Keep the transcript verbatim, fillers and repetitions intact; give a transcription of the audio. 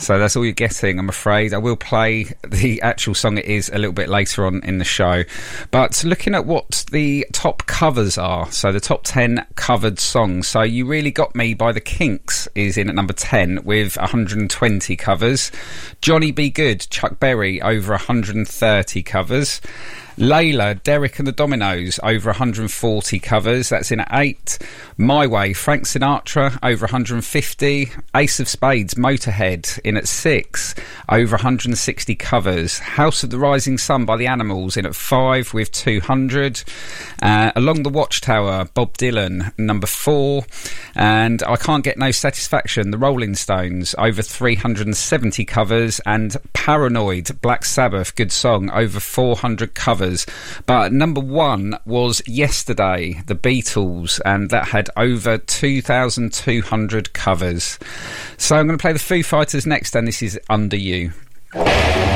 So that's all you're getting, I'm afraid. I will play the actual song it is a little bit later on in the show. But looking at what the top covers are, so the top ten covered songs. So You Really Got Me by The Kinks is in at number ten with one hundred twenty covers. Johnny B. Good, Chuck Berry, over one hundred thirty covers. Layla, Derek and the Dominoes, over one hundred forty covers. That's in at eight. My Way, Frank Sinatra, over one hundred fifty. Ace of Spades, Motorhead, in at six, over one hundred sixty covers. House of the Rising Sun by The Animals, in at five with two hundred. Uh, Along the Watchtower, Bob Dylan, number four. And I Can't Get No Satisfaction, The Rolling Stones, over three hundred seventy covers. And Paranoid, Black Sabbath, good song, over four hundred covers. But number one was Yesterday, the Beatles, and that had over two thousand two hundred covers. So I'm going to play the Foo Fighters next, and this is Under You.